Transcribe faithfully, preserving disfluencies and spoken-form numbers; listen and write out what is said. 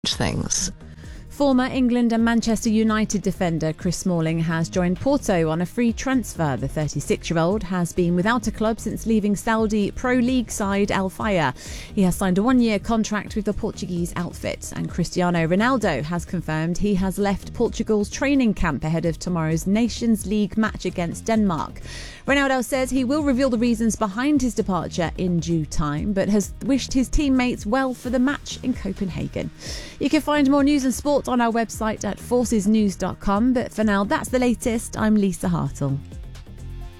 things. Former England and Manchester United defender Chris Smalling has joined Porto on a free transfer. The thirty-six-year-old has been without a club since leaving Saudi Pro League side Al Fayha. He has signed a one-year contract with the Portuguese outfit, and Cristiano Ronaldo has confirmed he has left Portugal's training camp ahead of tomorrow's Nations League match against Denmark. Ronaldo says he will reveal the reasons behind his departure in due time, but has wished his teammates well for the match in Copenhagen. You can find more news and sport on our website at forces news dot com, but for now, that's the latest. I'm Lisa Hartle.